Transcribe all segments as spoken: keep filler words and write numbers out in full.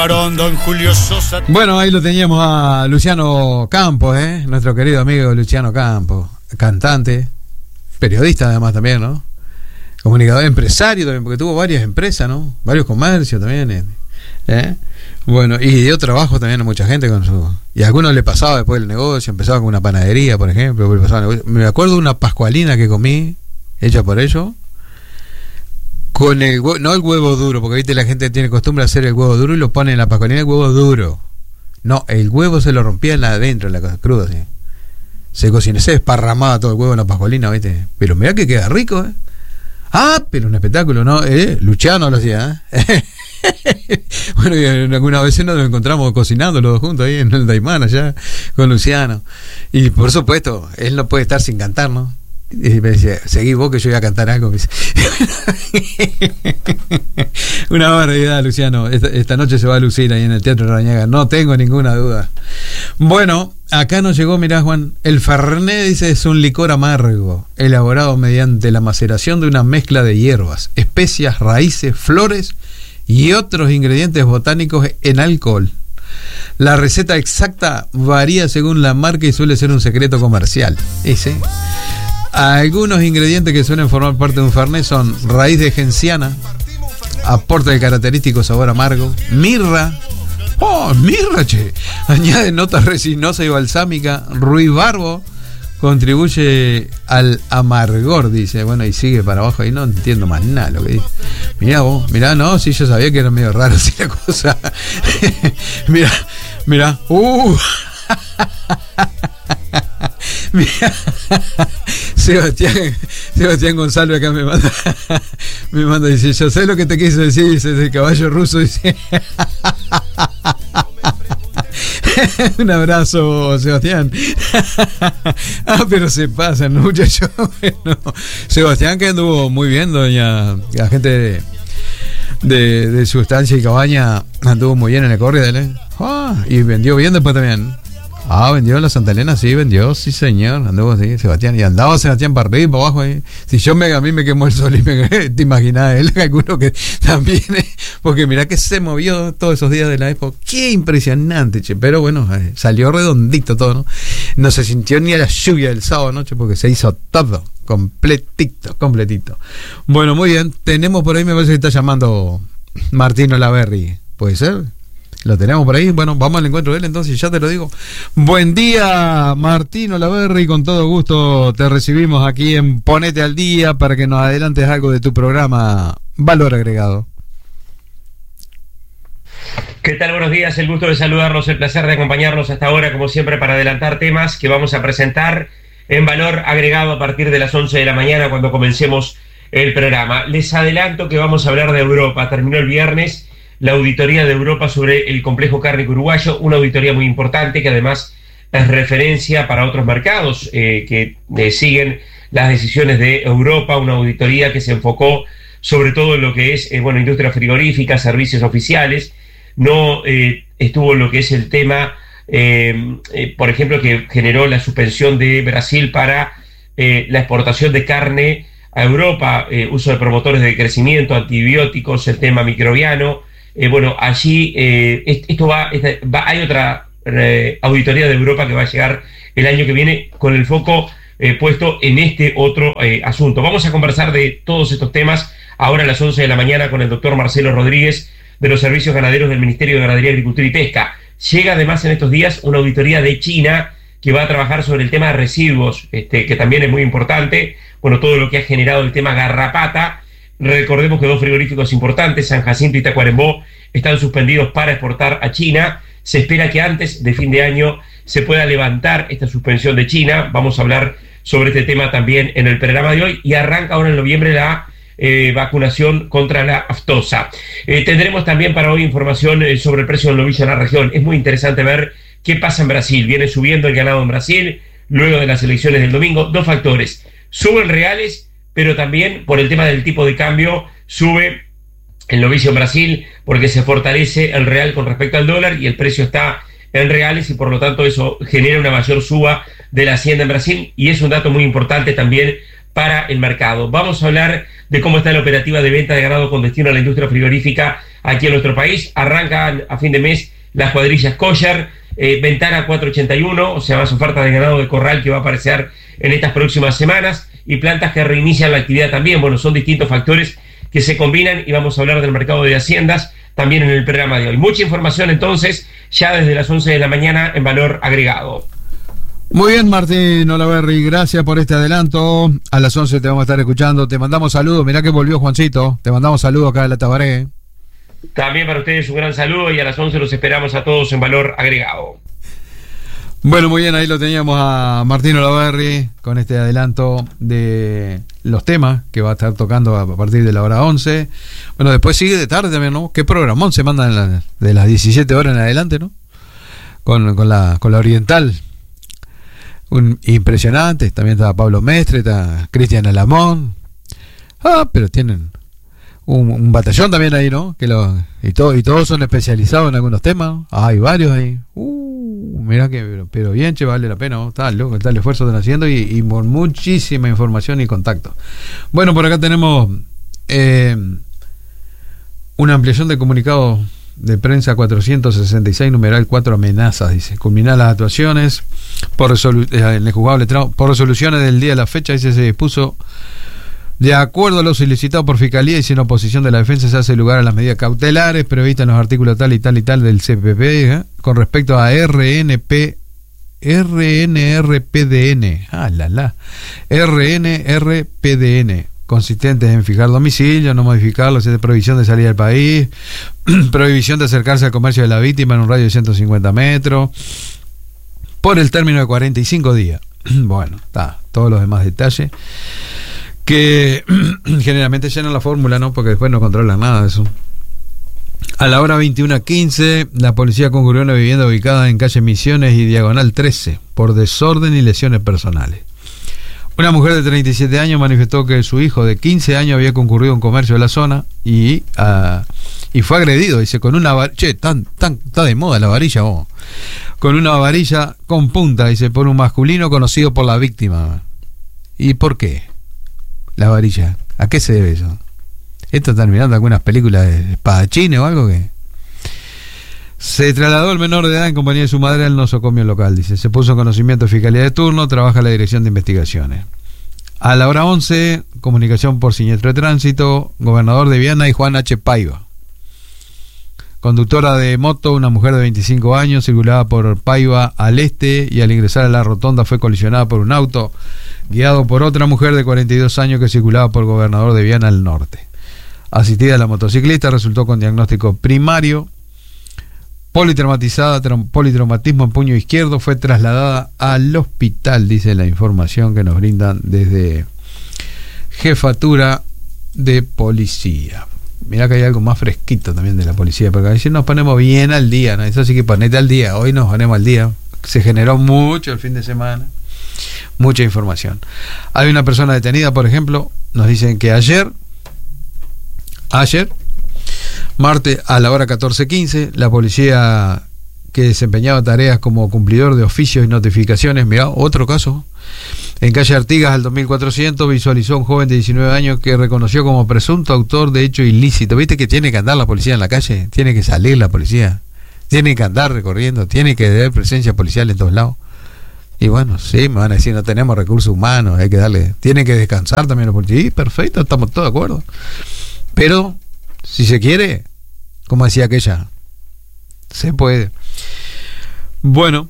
Don Julio Sosa. Bueno, ahí lo teníamos a Luciano Campos, ¿eh? Nuestro querido amigo Luciano Campos, cantante, periodista además también, ¿no? Comunicador, empresario también, porque tuvo varias empresas, ¿no? Varios comercios también, ¿eh? Bueno, y dio trabajo también a mucha gente con su... Y a algunos le pasaba después el negocio, empezaba con una panadería, por ejemplo, le pasaba el negocio. Me acuerdo de una pascualina que comí, hecha por ellos, con el huevo, no el huevo duro, porque viste la gente tiene costumbre a hacer el huevo duro y lo pone en la pascualina el huevo duro. No, el huevo se lo rompía en la adentro, en la cosa cruda, así. Se cocinó, se desparramaba todo el huevo en la pascualina, viste. Pero mirá que queda rico, ¿eh? Ah, pero un espectáculo, ¿no? Eh, Luciano lo hacía, ¿eh? Bueno, y alguna vez nos encontramos cocinando los dos juntos ahí en el Daimán allá con Luciano. Y por supuesto, él no puede estar sin cantar, ¿no? Y me decía, seguí vos que yo voy a cantar algo. Una barbaridad, Luciano. Esta, esta noche se va a lucir ahí en el Teatro Rañaga, no tengo ninguna duda. Bueno, acá nos llegó, mirá, Juan, el Fernet, dice, es un licor amargo, elaborado mediante la maceración de una mezcla de hierbas, especias, raíces, flores y otros ingredientes botánicos en alcohol. La receta exacta varía según la marca y suele ser un secreto comercial. ¿Sí? Algunos ingredientes que suelen formar parte de un Fernet son raíz de genciana, aporta el característico sabor amargo, mirra, oh, mirra, che, añade notas resinosas y balsámicas, ruibarbo, contribuye al amargor, dice. Bueno, y sigue para abajo, ahí no entiendo más nada lo que dice. Mirá vos, mirá, no, sí, yo sabía que era medio raro así la cosa. Mirá, mirá, uh. Mira, Sebastián, Sebastián Gonzalo acá me manda, me manda, dice, yo sé lo que te quiso decir, dice, el caballo ruso, dice. Un abrazo, Sebastián. Ah, pero se pasan, ¿no, muchachos? Bueno, Sebastián, que anduvo muy bien, doña, la gente de, de, de Sustancia y Cabaña anduvo muy bien en el correo, ¿eh? Ah, y vendió bien después también. Ah, vendió la Santa Elena, sí, vendió, sí señor, anduvo así, Sebastián, y andaba Sebastián para arriba y para abajo ahí. Si yo me, a mí me quemó el sol y me, te imaginas él, alguno que también, eh, porque mirá que se movió todos esos días de la época, qué impresionante, che, pero bueno, eh, salió redondito todo, ¿no? No se sintió ni a la lluvia del sábado noche porque se hizo todo, completito, completito. Bueno, muy bien, tenemos por ahí, me parece que está llamando Martín Olaverri, ¿puede ser? Lo tenemos por ahí. Bueno, vamos al encuentro de él entonces, ya te lo digo. Buen día, Martín Olaverri, con todo gusto te recibimos aquí en Ponete al Día para que nos adelantes algo de tu programa Valor Agregado. ¿Qué tal? Buenos días, el gusto de saludarlos, el placer de acompañarnos hasta ahora, como siempre, para adelantar temas que vamos a presentar en Valor Agregado a partir de las once de la mañana cuando comencemos el programa. Les adelanto que vamos a hablar de Europa. Terminó el viernes la auditoría de Europa sobre el complejo cárnico uruguayo, una auditoría muy importante que además es referencia para otros mercados eh, que eh, siguen las decisiones de Europa, una auditoría que se enfocó sobre todo en lo que es, eh, bueno, industria frigorífica, servicios oficiales, no eh, estuvo en lo que es el tema, eh, eh, por ejemplo, que generó la suspensión de Brasil para eh, la exportación de carne a Europa, eh, uso de promotores de crecimiento, antibióticos, el tema microbiano. Eh, bueno, allí eh, esto va, esta, va, hay otra eh, auditoría de Europa que va a llegar el año que viene con el foco eh, puesto en este otro eh, asunto. Vamos a conversar de todos estos temas ahora a las once de la mañana con el doctor Marcelo Rodríguez de los Servicios Ganaderos del Ministerio de Ganadería, Agricultura y Pesca. Llega además en estos días una auditoría de China que va a trabajar sobre el tema de residuos, este, que también es muy importante, bueno, todo lo que ha generado el tema garrapata. Recordemos que dos frigoríficos importantes, San Jacinto y Tacuarembó, están suspendidos para exportar a China. Se espera que antes de fin de año se pueda levantar esta suspensión de China. Vamos a hablar sobre este tema también en el programa de hoy. Y arranca ahora en noviembre la eh, vacunación contra la aftosa. Eh, tendremos también para hoy información eh, sobre el precio del novillo en la región. Es muy interesante ver qué pasa en Brasil. Viene subiendo el ganado en Brasil luego de las elecciones del domingo. Dos factores. Suben reales, pero también por el tema del tipo de cambio sube el novillo en Brasil porque se fortalece el real con respecto al dólar y el precio está en reales y por lo tanto eso genera una mayor suba de la hacienda en Brasil y es un dato muy importante también para el mercado. Vamos a hablar de cómo está la operativa de venta de ganado con destino a la industria frigorífica aquí en nuestro país. Arrancan a fin de mes las cuadrillas kosher, eh, Ventana cuatrocientos ochenta y uno, o sea, más ofertas de ganado de corral que va a aparecer en estas próximas semanas, y plantas que reinician la actividad también. Bueno, son distintos factores que se combinan y vamos a hablar del mercado de haciendas también en el programa de hoy. Mucha información entonces, ya desde las once de la mañana en Valor Agregado. Muy bien, Martín Olaverri, gracias por este adelanto. A las once te vamos a estar escuchando. Te mandamos saludos. Mirá que volvió Juancito. Te mandamos saludos acá de la Tabaré. También para ustedes un gran saludo, y a las once los esperamos a todos en Valor Agregado. Bueno, muy bien, ahí lo teníamos a Martín Olaverri con este adelanto de los temas que va a estar tocando a partir de la hora once. Bueno, después sigue de tarde también, ¿no? ¿Qué programón se manda en la, de las diecisiete horas en adelante, ¿no? Con, con, la, con la Oriental. Un, impresionante. También está Pablo Mestre, está Cristian Alamón. Ah, pero tienen un, un batallón también ahí, ¿no? Que lo, y, todo, y todos son especializados en algunos temas. Ah, hay varios ahí. Uh, mirá que, pero, pero bien, che, vale la pena, ¿no? Está loco, está el esfuerzo que están haciendo, y, y con muchísima información y contacto. Bueno, por acá tenemos eh, una ampliación de comunicado de prensa cuatrocientos sesenta y seis, numeral cuatro, amenazas, dice. Culminar las actuaciones por, resolu eh, en el juzgado letrado, por resoluciones del día de la fecha, dice, se dispuso de acuerdo a lo solicitado por Fiscalía y sin oposición de la defensa, se hace lugar a las medidas cautelares previstas en los artículos tal y tal y tal del C P P, ¿eh? Con respecto a R N P R N R P D N, ah, la la, R N R P D N, consistentes en fijar domicilio, no modificarlo, de prohibición de salir del país, prohibición de acercarse al comercio de la víctima en un radio de ciento cincuenta metros, por el término de cuarenta y cinco días. Bueno, está, todos los demás detalles que generalmente llenan la fórmula, ¿no? Porque después no controlan nada de eso. A la hora veintiuno quince, la policía concurrió a una vivienda ubicada en calle Misiones y Diagonal trece por desorden y lesiones personales. Una mujer de treinta y siete años manifestó que su hijo de quince años había concurrido a un comercio de la zona y, uh, y fue agredido, dice, con una varilla. Che, tan, tan, está de moda la varilla, vos. Con una varilla con punta, dice, por un masculino conocido por la víctima. ¿Y por qué? La varilla, ¿a qué se debe eso? ¿Esto está mirando algunas películas de espadachines o algo que? Se trasladó el menor de edad en compañía de su madre al nosocomio local, dice. Se puso en conocimiento de Fiscalía de turno, trabaja la Dirección de Investigaciones. A la hora once, comunicación por siniestro de tránsito, gobernador de Viana y Juan H. Paiva. Conductora de moto, una mujer de veinticinco años, circulaba por Paiva al este y al ingresar a la rotonda fue colisionada por un auto guiado por otra mujer de cuarenta y dos años que circulaba por Gobernador de Viana al norte. Asistida la motociclista resultó con diagnóstico primario, politraumatizada, politraumatismo en puño izquierdo, fue trasladada al hospital, dice la información que nos brindan desde Jefatura de Policía. Mirá que hay algo más fresquito también de la policía, porque a veces nos ponemos bien al día, ¿no? Eso sí que ponete al día, hoy nos ponemos al día. Se generó mucho el fin de semana, mucha información. Hay una persona detenida, por ejemplo, nos dicen que ayer, ayer, martes a la hora catorce quince, la policía que desempeñaba tareas como cumplidor de oficios y notificaciones, mirá, otro caso, en calle Artigas al dos mil cuatrocientos, visualizó a un joven de diecinueve años que reconoció como presunto autor de hecho ilícito. ¿Viste que tiene que andar la policía en la calle? Tiene que salir la policía, tiene que andar recorriendo, tiene que tener presencia policial en todos lados. Y bueno, sí, me van a decir, no tenemos recursos humanos, hay que darle, tienen que descansar también los policías. Sí, perfecto, estamos todos de acuerdo. Pero, si se quiere, como decía aquella, se puede. Bueno,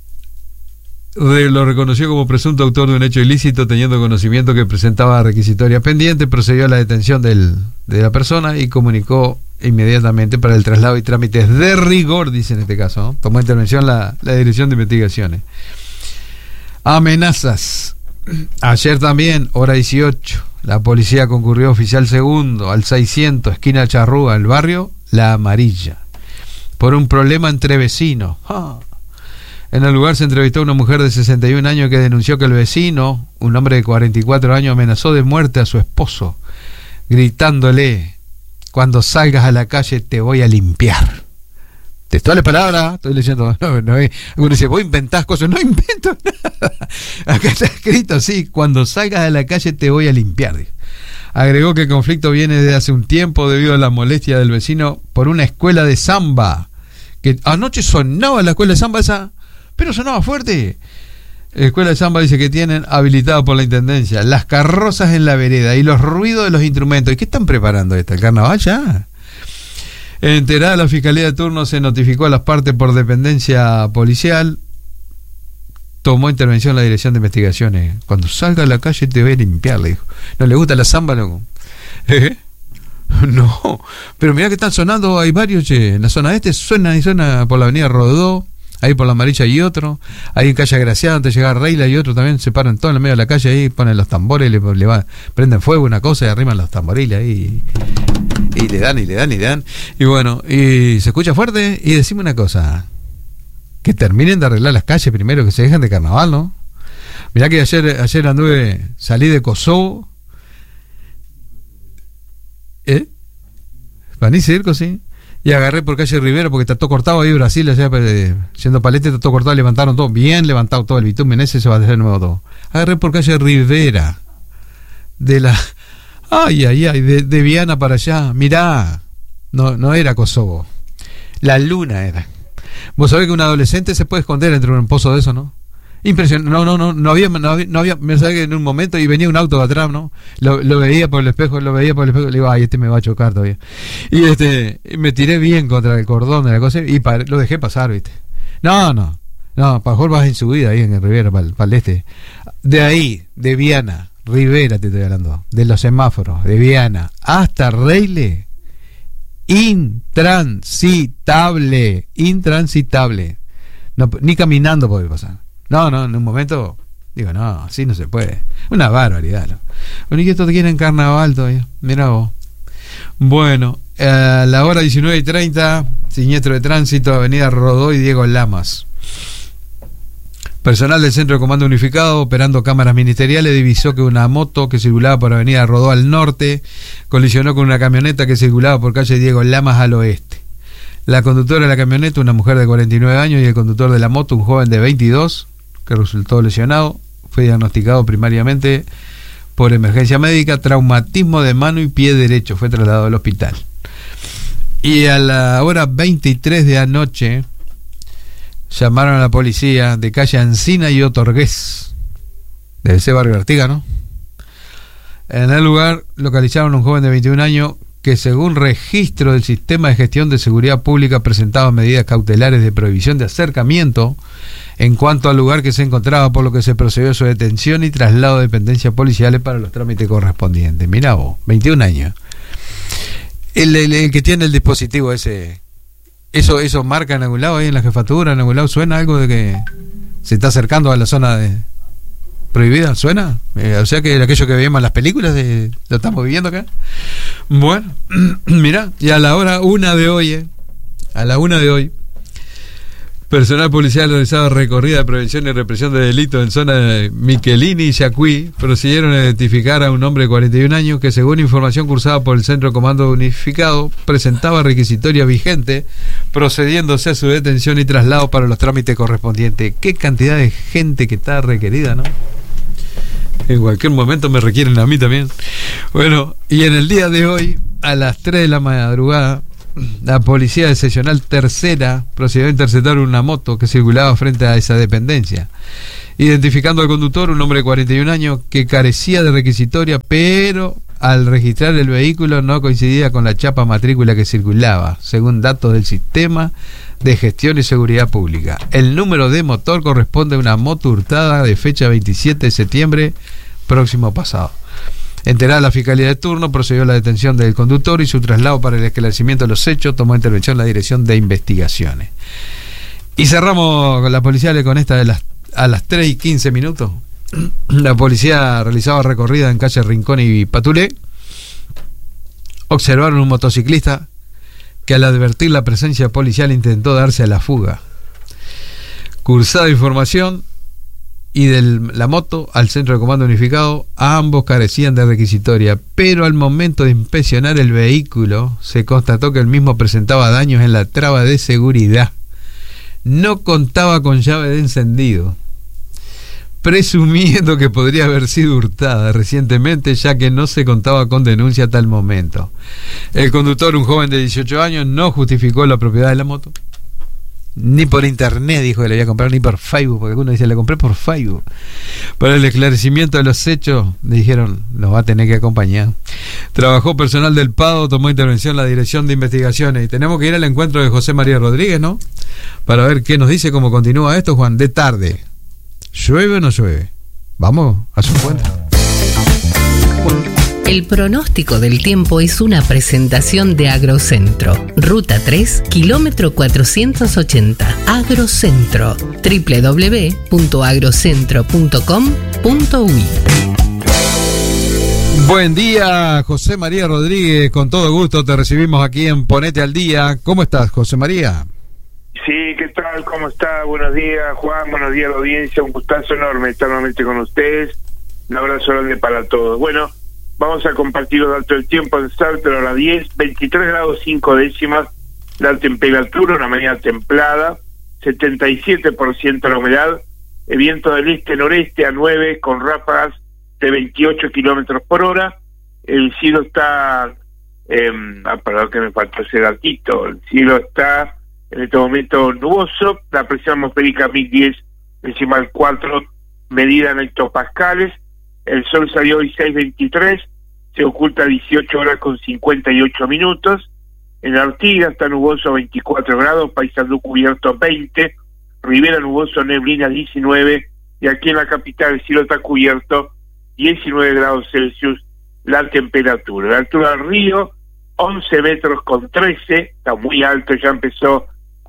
lo reconoció como presunto autor de un hecho ilícito, teniendo conocimiento que presentaba requisitoria pendiente, procedió a la detención del, de la persona y comunicó inmediatamente para el traslado y trámites de rigor, dice en este caso, ¿no? Tomó intervención la, la Dirección de Investigaciones. Amenazas. Ayer también, hora dieciocho, la policía concurrió oficial segundo al seiscientos, esquina Charrúa, el barrio La Amarilla, por un problema entre vecinos. ¡Ah! En el lugar se entrevistó a una mujer de sesenta y un años que denunció que el vecino, un hombre de cuarenta y cuatro años, amenazó de muerte a su esposo, gritándole: cuando salgas a la calle te voy a limpiar. Textuales palabras, estoy leyendo. No, no, uno dice, vos inventás cosas. No invento nada. Acá está escrito así: cuando salgas a la calle te voy a limpiar. Agregó que el conflicto viene desde hace un tiempo debido a la molestia del vecino por una escuela de samba. Que anoche sonaba la escuela de samba esa, pero sonaba fuerte. La escuela de samba dice que tienen habilitado por la intendencia las carrozas en la vereda y los ruidos de los instrumentos. ¿Y qué están preparando esto? ¿El carnaval ya? Enterada la Fiscalía de turno, se notificó a las partes por dependencia policial. Tomó intervención la Dirección de Investigaciones. Cuando salga a la calle te voy a limpiar, le dijo. ¿No le gusta la samba, loco? ¿Eh? No, pero mirá que están sonando, hay varios, che. En la zona este suena y suena por la avenida Rodó, ahí por la Amarilla y otro, ahí en calle Agraciada, antes de llegar a Reila y otro también, se paran todo en el medio de la calle, ahí ponen los tambores, le, le va, prenden fuego una cosa y arriman los tamboriles ahí, y, y le dan, y le dan, y le dan, y bueno, y se escucha fuerte, y decime una cosa, que terminen de arreglar las calles primero, que se dejen de carnaval, ¿no? Mirá que ayer, ayer anduve, salí de Kosovo, ¿eh? Paní Circo, sí. Y agarré por calle Rivera porque está todo cortado ahí Brasil, allá eh, siendo palete, está todo cortado, levantaron todo, bien levantado todo el bitumen, ese se va a hacer nuevo todo. Agarré por calle Rivera, de la, ay, ay, ay, de, de Viana para allá, mirá, no, no era Kosovo, la luna era. Vos sabés que un adolescente se puede esconder entre un pozo de eso, ¿no? Impresionante, no, no, no, no había, no había, no había, me sabía que en un momento y venía un auto de atrás, ¿no? Lo, lo veía por el espejo, lo veía por el espejo, le digo, ay, este me va a chocar todavía. Y este, me tiré bien contra el cordón de la cosa y pa, lo dejé pasar, ¿viste? No, no, no, para mejor vas en subida ahí en el Rivera, para, para el este. De ahí, de Viana, Rivera te estoy hablando, de los semáforos, de Viana hasta Reile, intransitable, intransitable. No, ni caminando puede pasar. No, no, en un momento, digo, no, así no se puede. Una barbaridad, ¿no? Bueno, y esto te quieren carnaval todavía, mirá vos. Bueno, a la hora diecinueve y treinta, siniestro de tránsito, avenida Rodó y Diego Lamas. Personal del Centro de Comando Unificado, operando cámaras ministeriales, divisó que una moto que circulaba por avenida Rodó al norte colisionó con una camioneta que circulaba por calle Diego Lamas al oeste. La conductora de la camioneta, una mujer de cuarenta y nueve años, y el conductor de la moto, un joven de veintidós, que resultó lesionado, fue diagnosticado primariamente por emergencia médica, traumatismo de mano y pie derecho, fue trasladado al hospital. Y a la hora veintitrés de anoche llamaron a la policía de calle Ancina y Otorgués, de ese barrio Artigas, ¿no? En el lugar localizaron a un joven de veintiún años que, según registro del Sistema de Gestión de Seguridad Pública, presentaba medidas cautelares de prohibición de acercamiento en cuanto al lugar que se encontraba, por lo que se procedió a su detención y traslado de dependencias policiales para los trámites correspondientes. Mirá vos, veintiún años. El, el, el que tiene el dispositivo ese, eso, eso marca en algún lado, ahí en la jefatura, en algún lado suena algo de que se está acercando a la zona de prohibida, ¿suena? Eh, o sea que aquello que veíamos en las películas de, lo estamos viviendo acá. Bueno, mirá, y a la hora una de hoy, eh, a la una de hoy, personal policial realizaba recorrida de prevención y represión de delitos en zona de Michelini y Yacuí, procedieron a identificar a un hombre de cuarenta y un años que, según información cursada por el Centro de Comando Unificado, presentaba requisitoria vigente, procediéndose a su detención y traslado para los trámites correspondientes. Qué cantidad de gente que está requerida, ¿no? En cualquier momento me requieren a mí también. Bueno, y en el día de hoy, a las tres de la madrugada, la policía de seccional tercera procedió a interceptar una moto que circulaba frente a esa dependencia, identificando al conductor, un hombre de cuarenta y un años que carecía de requisitoria, pero al registrar el vehículo no coincidía con la chapa matrícula que circulaba, según datos del Sistema de Gestión y Seguridad Pública. El número de motor corresponde a una moto hurtada de fecha veintisiete de septiembre próximo pasado. Enterada la Fiscalía de turno, procedió a la detención del conductor y su traslado para el esclarecimiento de los hechos. Tomó intervención la Dirección de Investigaciones. Y cerramos con la policía con esta de las, a las tres y quince minutos. La policía realizaba recorrida en calle Rincón y Patulé. Observaron un motociclista que, al advertir la presencia policial, intentó darse a la fuga. Cursada información y de la moto al Centro de Comando Unificado, ambos carecían de requisitoria, pero al momento de inspeccionar el vehículo se constató que el mismo presentaba daños en la traba de seguridad. No contaba con llave de encendido. presumiendo que podría haber sido hurtada recientemente, ya que no se contaba con denuncia a tal momento. El conductor, un joven de dieciocho años, no justificó la propiedad de la moto. Ni por internet dijo que le había comprado, ni por Facebook, porque algunos dicen, le compré por Facebook. Para el esclarecimiento de los hechos, le dijeron, nos va a tener que acompañar. Trabajó personal del Pado, tomó intervención la Dirección de Investigaciones. Y tenemos que ir al encuentro de José María Rodríguez, ¿no? Para ver qué nos dice, cómo continúa esto, Juan, de tarde. ¿Llueve o no llueve? Vamos a su encuentro. El pronóstico del tiempo es una presentación de Agrocentro. Ruta tres, kilómetro cuatrocientos ochenta. Agrocentro. doble u doble u doble u punto agrocentro punto com punto uy. Buen día, José María Rodríguez. Con todo gusto te recibimos aquí en Ponete al Día. ¿Cómo estás, José María? Sí, ¿qué tal? ¿Cómo está? Buenos días, Juan. Buenos días a la audiencia. Un gustazo enorme estar nuevamente con ustedes. Un abrazo grande para todos. Bueno, vamos a compartir los datos del tiempo en Salto a las diez, veintitrés grados cinco décimas la temperatura, una mañana templada, setenta y siete por ciento la humedad, el viento del este-noreste a nueve con ráfagas de veintiocho kilómetros por hora, el cielo está, eh, ah, perdón que me faltó ese datito, el cielo está en este momento nuboso, la presión atmosférica mil diez decimal cuatro, medida en hectopascales. El sol salió hoy seis veintitrés, se oculta dieciocho horas con cincuenta y ocho minutos. En Artigas está nuboso veinticuatro grados, Paysandú cubierto veinte, Rivera nuboso, neblina diecinueve, y aquí en la capital el cielo está cubierto diecinueve grados Celsius la temperatura. La altura del río, once metros con trece, está muy alto, ya empezó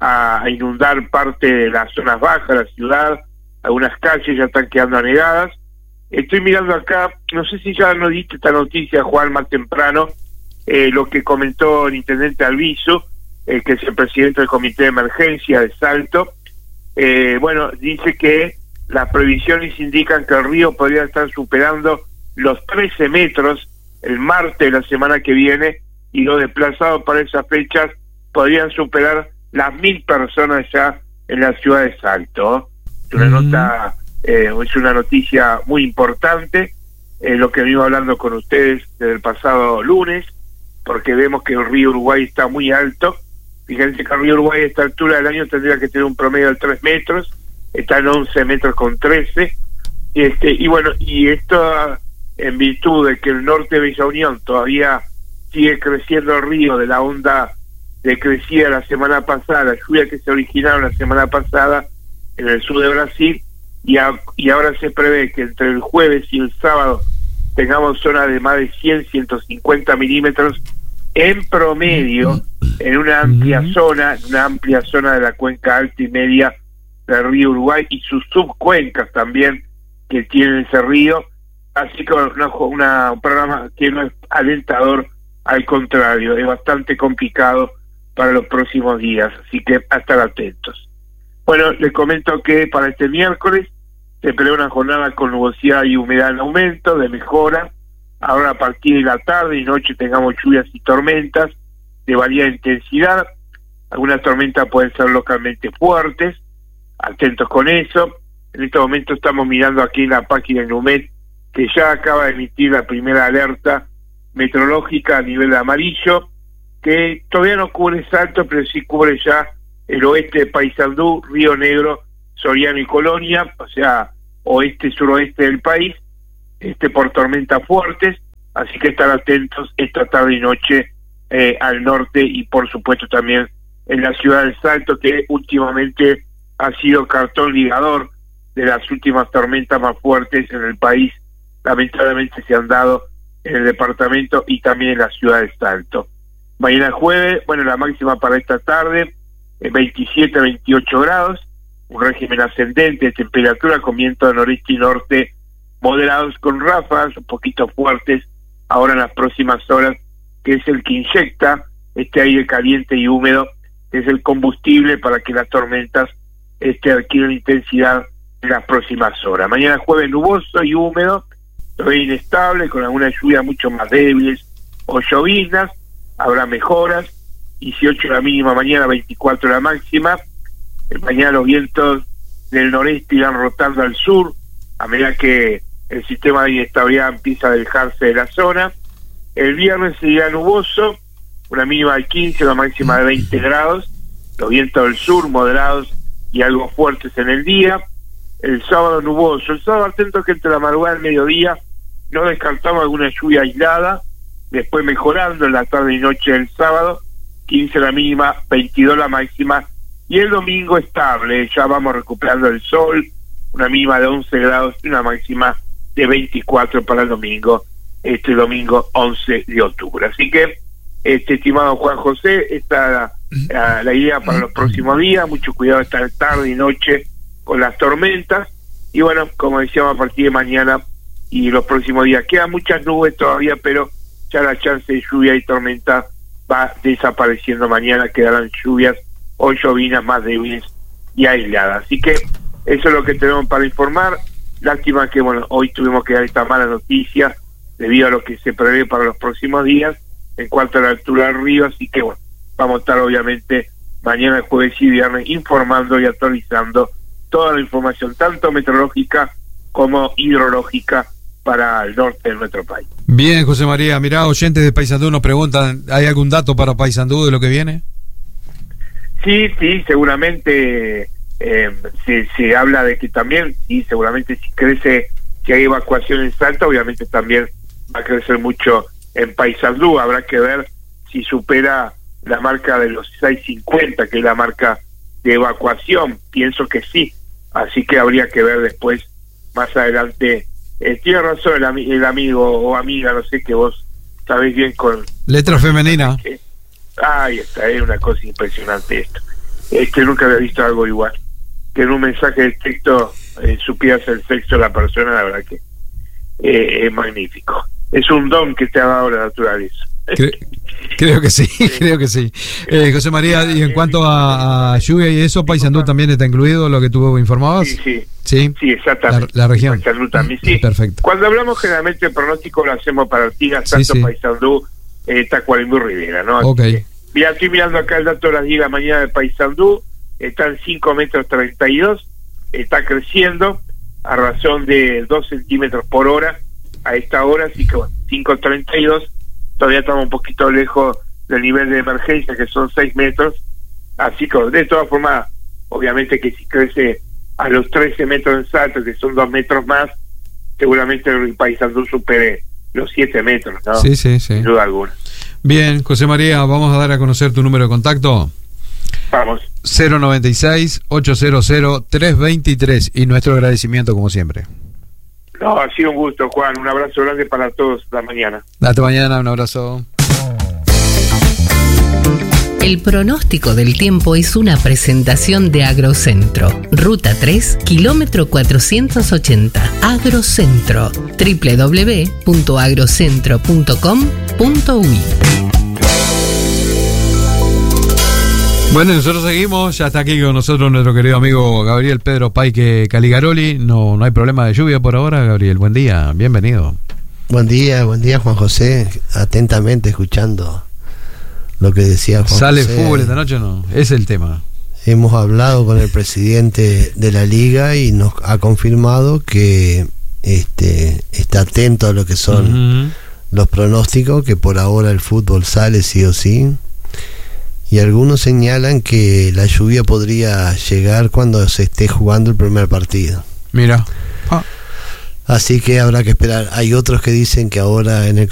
a inundar parte de las zonas bajas de la ciudad, algunas calles ya están quedando anegadas. Estoy mirando acá, no sé si ya nos diste esta noticia, Juan, más temprano, eh, lo que comentó el intendente Alviso, eh, que es el presidente del Comité de Emergencia de Salto. Eh, bueno, dice que las previsiones indican que el río podría estar superando los trece metros el martes de la semana que viene, y los desplazados para esas fechas podrían superar las mil personas ya en la ciudad de Salto. Es una uh-huh. nota... Eh, es una noticia muy importante, eh, lo que venimos hablando con ustedes desde el pasado lunes, porque vemos que el río Uruguay está muy alto. Fíjense que el río Uruguay a esta altura del año tendría que tener un promedio de tres metros, está en once metros con trece, este, y bueno, y esto en virtud de que el norte de Villa Unión todavía sigue creciendo el río de la onda de crecida la semana pasada, la lluvia que se originaron la semana pasada en el sur de Brasil. Y, a, y ahora se prevé que entre el jueves y el sábado tengamos zonas de más de cien, ciento cincuenta milímetros en promedio en una amplia uh-huh. zona, una amplia zona de la cuenca alta y media del río Uruguay y sus subcuencas también que tiene ese río, así que una, una, un programa que no es alentador, al contrario, es bastante complicado para los próximos días, así que a estar atentos. Bueno, les comento que para este miércoles se prevé una jornada con nubosidad y humedad en aumento, de mejora. Ahora a partir de la tarde y noche tengamos lluvias y tormentas de variada intensidad. Algunas tormentas pueden ser localmente fuertes, atentos con eso. En este momento estamos mirando aquí en la página de Numet, que ya acaba de emitir la primera alerta meteorológica a nivel de amarillo, que todavía no cubre Salto, pero sí cubre ya el oeste de Paysandú, Río Negro, Soriano y Colonia, o sea, oeste-suroeste del país, este por tormentas fuertes, así que estar atentos esta tarde y noche eh, al norte y por supuesto también en la ciudad del Salto, que últimamente ha sido cartón ligador de las últimas tormentas más fuertes en el país. Lamentablemente se han dado en el departamento y también en la ciudad del Salto. Mañana jueves, bueno, la máxima para esta tarde, veintisiete a veintiocho grados, un régimen ascendente de temperatura con viento de noreste y norte moderados con ráfagas un poquito fuertes ahora en las próximas horas, que es el que inyecta este aire caliente y húmedo, que es el combustible para que las tormentas este, adquieran intensidad en las próximas horas. Mañana jueves nuboso y húmedo, todavía inestable, con algunas lluvias mucho más débiles o lloviznas, habrá mejoras, dieciocho la mínima mañana, veinticuatro la máxima. Mañana los vientos del noreste irán rotando al sur, a medida que el sistema de inestabilidad empieza a alejarse de la zona. El viernes sería nuboso, una mínima de quince, una máxima de veinte grados, los vientos del sur moderados y algo fuertes en el día. El sábado nuboso, el sábado atento que entre la madrugada y el mediodía no descartamos alguna lluvia aislada, después mejorando en la tarde y noche del sábado, quince la mínima, veintidós la máxima, y el domingo estable, ya vamos recuperando el sol, una mínima de once grados y una máxima de veinticuatro para el domingo, este domingo once de octubre. Así que, este estimado Juan José, esta la, la idea para los próximos días, mucho cuidado esta tarde y noche con las tormentas, y bueno, como decíamos, a partir de mañana y los próximos días, quedan muchas nubes todavía, pero ya la chance de lluvia y tormenta va desapareciendo. Mañana quedarán lluvias o llovinas más débiles y aisladas. Así que eso es lo que tenemos para informar. Lástima que bueno, hoy tuvimos que dar esta mala noticia debido a lo que se prevé para los próximos días en cuanto a la altura del río, así que bueno, vamos a estar obviamente mañana, jueves y viernes informando y actualizando toda la información, tanto meteorológica como hidrológica, para el norte de nuestro país. Bien, José María, mirá, oyentes de Paysandú nos preguntan, ¿hay algún dato para Paysandú de lo que viene? Sí, sí, seguramente eh, se, se habla de que también, sí, seguramente si crece, si hay evacuación en Salta, obviamente también va a crecer mucho en Paysandú. Habrá que ver si supera la marca de los seiscientos cincuenta, que es la marca de evacuación. Pienso que sí, así que habría que ver después, más adelante. Eh, tiene razón el, ami el amigo o amiga, no sé, que vos sabés bien con... Letra femenina. Que, ay, está, es una cosa impresionante esto. Es que nunca había visto algo igual. Que en un mensaje de texto eh, supieras el sexo de la persona, la verdad que eh, es magnífico. Es un don que te ha dado la naturaleza. Cre creo que sí, sí, creo que sí. Eh, José María, y en cuanto a, a lluvia y eso, Paysandú también está incluido, lo que tú informabas. Sí, sí. Sí, sí, exactamente. La, la región. Paysandú también, sí. Perfecto. Cuando hablamos generalmente el pronóstico lo hacemos para Artigas, tanto sí, sí. Paysandú, eh, Tacuarembó y Rivera, ¿no? Ok. Que, mira, estoy mirando acá el dato de las diez de la mañana de Paysandú, está en cinco metros treinta y dos, está creciendo a razón de dos centímetros por hora a esta hora, así que bueno, cinco treinta y dos, todavía estamos un poquito lejos del nivel de emergencia, que son seis metros, así que de todas formas, obviamente que si crece a los trece metros en Salto, que son dos metros más, seguramente el Paysandú supere los siete metros, ¿no? Sí, sí, sí. Sin duda alguna. Bien, José María, vamos a dar a conocer tu número de contacto. Vamos. cero noventa y seis, ochocientos, trescientos veintitrés, y nuestro agradecimiento como siempre. No, ha sido un gusto, Juan. Un abrazo grande para todos. Hasta mañana. Hasta mañana, un abrazo. El pronóstico del tiempo es una presentación de Agrocentro. Ruta tres, kilómetro cuatrocientos ochenta. Agrocentro. doble u doble u doble u punto agrocentro punto com punto uy. Bueno, nosotros seguimos, ya está aquí con nosotros nuestro querido amigo Gabriel Pedro Paique Caligaroli. No, no hay problema de lluvia por ahora, Gabriel. Buen día, bienvenido. Buen día, buen día, Juan José. Atentamente escuchando lo que decía Juan ¿Sale José. fútbol esta noche o no? Ese es el tema. Hemos hablado con el presidente de la liga y nos ha confirmado que este está atento a lo que son uh-huh. los pronósticos, que por ahora el fútbol sale sí o sí. Y algunos señalan que la lluvia podría llegar cuando se esté jugando el primer partido. Mira. Ah. Así que habrá que esperar. Hay otros que dicen que ahora en el